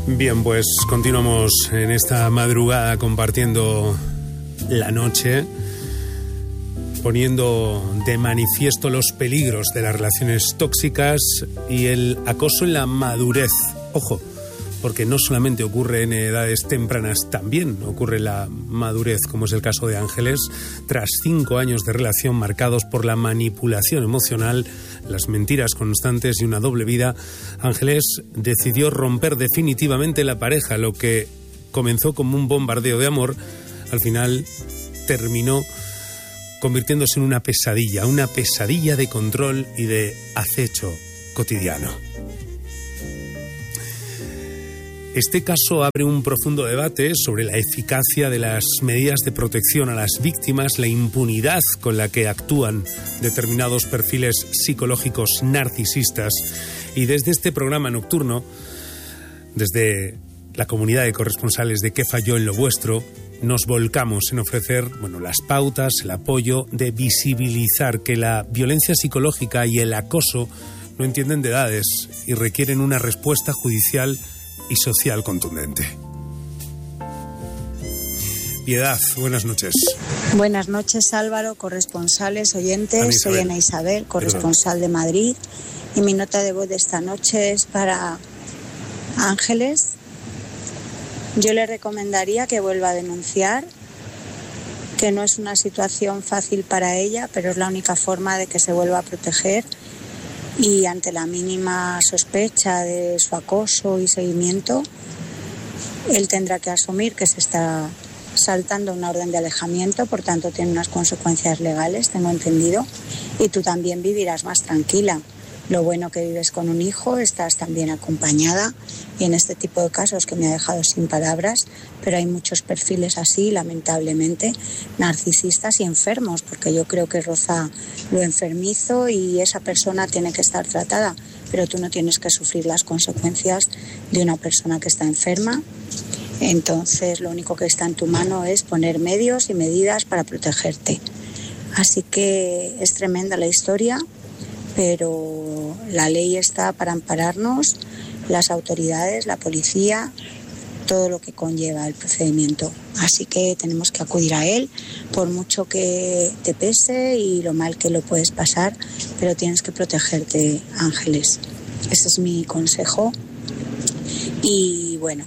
Bien, pues continuamos en esta madrugada compartiendo la noche, poniendo de manifiesto los peligros de las relaciones tóxicas y el acoso en la madurez. Ojo, porque no solamente ocurre en edades tempranas, también ocurre en la madurez, como es el caso de Ángeles. Tras 5 años de relación marcados por la manipulación emocional, las mentiras constantes y una doble vida, Ángeles decidió romper definitivamente la pareja. Lo que comenzó como un bombardeo de amor, al final terminó convirtiéndose en una pesadilla de control y de acecho cotidiano. Este caso abre un profundo debate sobre la eficacia de las medidas de protección a las víctimas, la impunidad con la que actúan determinados perfiles psicológicos narcisistas. Y desde este programa nocturno, desde la comunidad de corresponsales de ¿Qué falló en lo vuestro?, nos volcamos en ofrecer, las pautas, el apoyo de visibilizar que la violencia psicológica y el acoso no entienden de edades y requieren una respuesta judicial y social contundente. Piedad, buenas noches. Buenas noches, Álvaro, corresponsales, oyentes. Soy Ana Isabel, corresponsal de Madrid, y mi nota de voz de esta noche es para Ángeles. Yo le recomendaría que vuelva a denunciar, que no es una situación fácil para ella, pero es la única forma de que se vuelva a proteger. Y ante la mínima sospecha de su acoso y seguimiento, él tendrá que asumir que se está saltando una orden de alejamiento, por tanto tiene unas consecuencias legales, tengo entendido, y tú también vivirás más tranquila. Lo bueno que vives con un hijo, estás también acompañada, y en este tipo de casos que me ha dejado sin palabras, pero hay muchos perfiles así, lamentablemente, narcisistas y enfermos, porque yo creo que roza lo enfermizo y esa persona tiene que estar tratada, pero tú no tienes que sufrir las consecuencias de una persona que está enferma. Entonces lo único que está en tu mano es poner medios y medidas para protegerte. Así que es tremenda la historia, pero la ley está para ampararnos, las autoridades, la policía, todo lo que conlleva el procedimiento. Así que tenemos que acudir a él, por mucho que te pese y lo mal que lo puedes pasar, pero tienes que protegerte, Ángeles. Ese es mi consejo. Y bueno,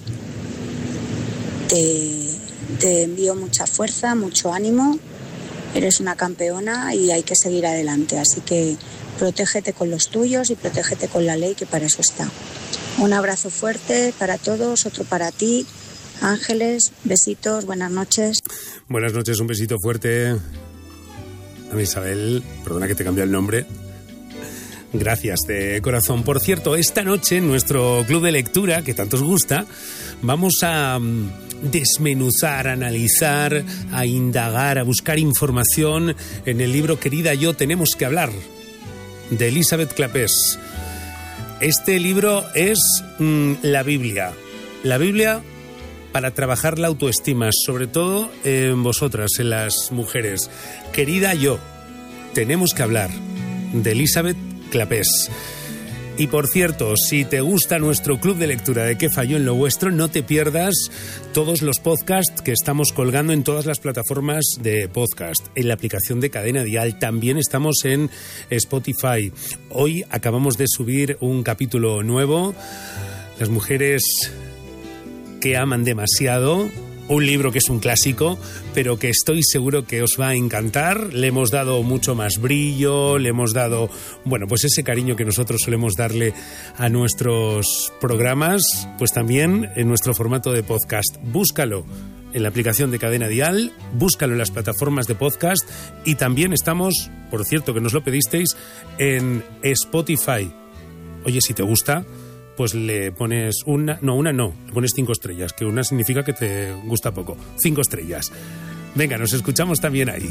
te envío mucha fuerza, mucho ánimo. Eres una campeona y hay que seguir adelante. Así que protégete con los tuyos y protégete con la ley, que para eso está. Un abrazo fuerte para todos, otro para ti. Ángeles, besitos, buenas noches. Buenas noches, un besito fuerte. A Isabel, perdona que te cambié el nombre. Gracias de corazón. Por cierto, esta noche en nuestro club de lectura, que tanto os gusta, vamos a desmenuzar, a analizar, a indagar, a buscar información en el libro Querida yo, tenemos que hablar, de Elisabeth Clapés. Este libro es la Biblia para trabajar la autoestima, sobre todo en vosotras, en las mujeres. Querida yo, tenemos que hablar, de Elisabeth Clapés. Y por cierto, si te gusta nuestro club de lectura de ¿Qué falló en lo vuestro?, no te pierdas todos los podcasts que estamos colgando en todas las plataformas de podcast, en la aplicación de Cadena Dial, también estamos en Spotify. Hoy acabamos de subir un capítulo nuevo, Las mujeres que aman demasiado, un libro que es un clásico, pero que estoy seguro que os va a encantar. Le hemos dado mucho más brillo, le hemos dado, pues ese cariño que nosotros solemos darle a nuestros programas, pues también en nuestro formato de podcast. Búscalo en la aplicación de Cadena Dial, búscalo en las plataformas de podcast y también estamos, por cierto que nos lo pedisteis, en Spotify. Oye, si te gusta, pues le pones le pones 5 estrellas, que una significa que te gusta poco. 5 estrellas. Venga, nos escuchamos también ahí.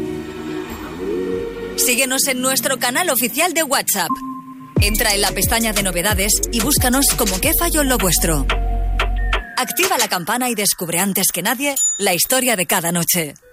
Síguenos en nuestro canal oficial de WhatsApp. Entra en la pestaña de novedades y búscanos como ¿Qué falló en lo vuestro? Activa la campana y descubre antes que nadie la historia de cada noche.